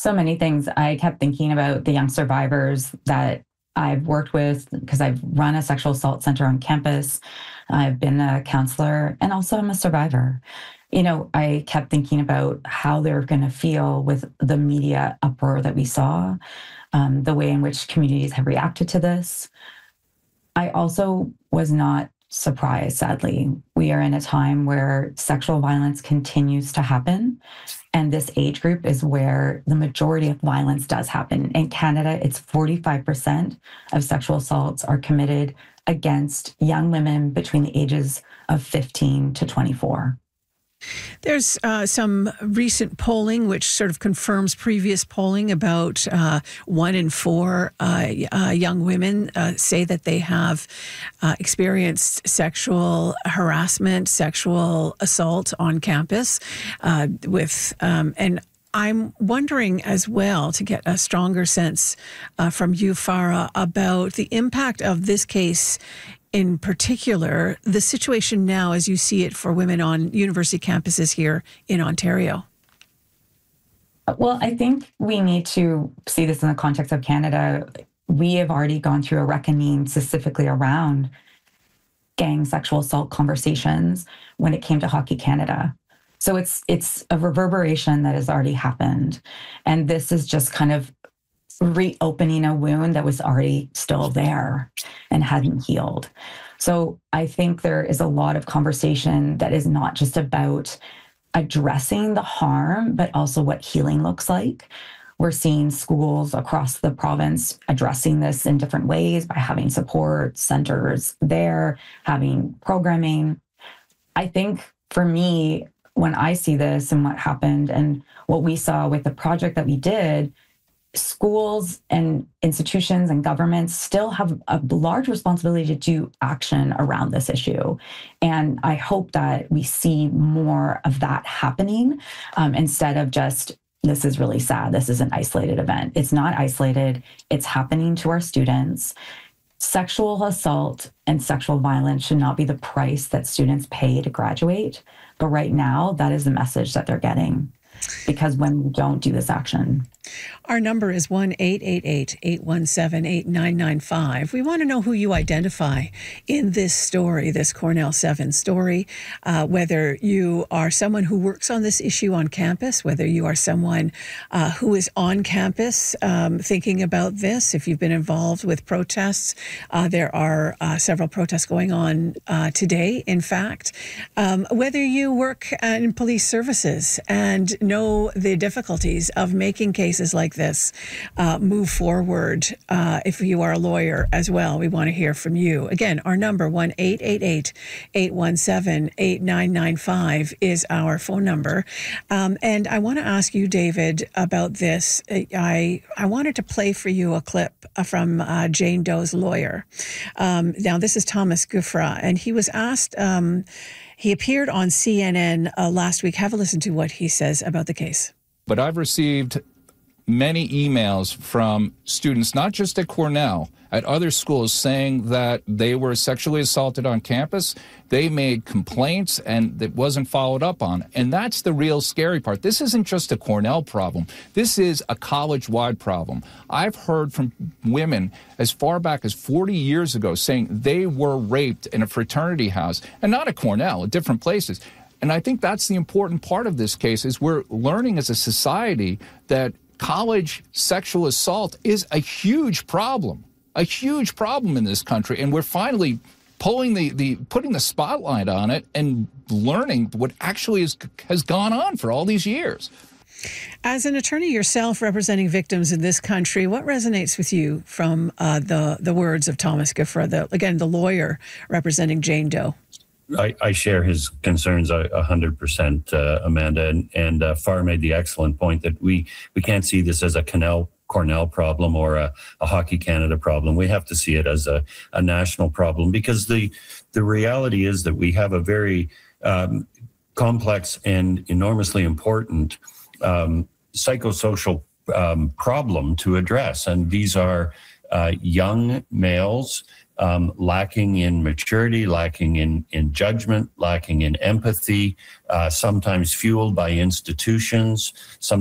So many things. I kept thinking about the young survivors that I've worked with because I've run a sexual assault center on campus. I've been a counselor and also I'm a survivor. I kept thinking about how they're going to feel with the media uproar that we saw, the way in which communities have reacted to this. I also was not surprised, sadly. We are in a time where sexual violence continues to happen. And this age group is where the majority of violence does happen. In Canada, it's 45% of sexual assaults are committed against young women between the ages of 15 to 24. There's some recent polling which sort of confirms previous polling about 1 in 4 young women say that they have experienced sexual harassment, sexual assault on campus and I'm wondering as well, to get a stronger sense from you, Farah, about the impact of this case in particular, the situation now as you see it for women on university campuses here in Ontario. Well, I think we need to see this in the context of Canada. We have already gone through a reckoning specifically around gang sexual assault conversations when it came to Hockey Canada. So it's a reverberation that has already happened. And this is just kind of reopening a wound that was already still there and hadn't healed. So I think there is a lot of conversation that is not just about addressing the harm, but also what healing looks like. We're seeing schools across the province addressing this in different ways by having support centers there, having programming. I think for me, when I see this and what happened and what we saw with the project that we did, schools and institutions and governments still have a large responsibility to do action around this issue. And I hope that we see more of that happening instead of just, this is really sad, this is an isolated event. It's not isolated, it's happening to our students. Sexual assault and sexual violence should not be the price that students pay to graduate. But right now, that is the message that they're getting. Because when we don't do this action. Our number is 1-888-817-8995. We want to know who you identify in this story, this Cornell 7 story, whether you are someone who works on this issue on campus, whether you are someone who is on campus thinking about this, if you've been involved with protests. There are several protests going on today, in fact. Whether you work in police services and know the difficulties of making cases like this move forward. If you are a lawyer as well, we want to hear from you. Again, our number, 1-888-817-8995 is our phone number. And I want to ask you, David, about this. I wanted to play for you a clip from Jane Doe's lawyer. Now, this is Thomas Giuffre, and he was asked... he appeared on CNN last week. Have a listen to what he says about the case. But I've received many emails from students, not just at Cornell, at other schools, saying that they were sexually assaulted on campus. They made complaints and it wasn't followed up on. And that's the real scary part. This isn't just a Cornell problem. This is a college-wide problem. I've heard from women as far back as 40 years ago saying they were raped in a fraternity house, and not at Cornell, at different places. And I think that's the important part of this case, is we're learning as a society that college sexual assault is a huge problem in this country. And we're finally putting the spotlight on it and learning what actually has gone on for all these years. As an attorney yourself representing victims in this country, what resonates with you from the words of Thomas Giuffre, the lawyer representing Jane Doe? I share his concerns 100%, Amanda, and Farr made the excellent point that we can't see this as a Cornell problem or a Hockey Canada problem. We have to see it as a national problem, because the reality is that we have a very complex and enormously important psychosocial problem to address. And these are young males lacking in maturity, lacking in judgment, lacking in empathy, sometimes fueled by institutions,